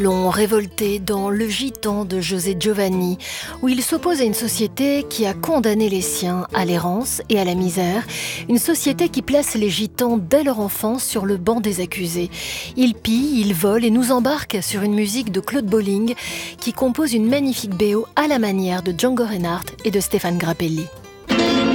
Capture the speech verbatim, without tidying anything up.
L'ont révolté dans Le Gitan de José Giovanni, où il s'oppose à une société qui a condamné les siens à l'errance et à la misère, une société qui place les gitans dès leur enfance sur le banc des accusés. Ils pillent, ils volent et nous embarquent sur une musique de Claude Bolling qui compose une magnifique B O à la manière de Django Reinhardt et de Stéphane Grappelli.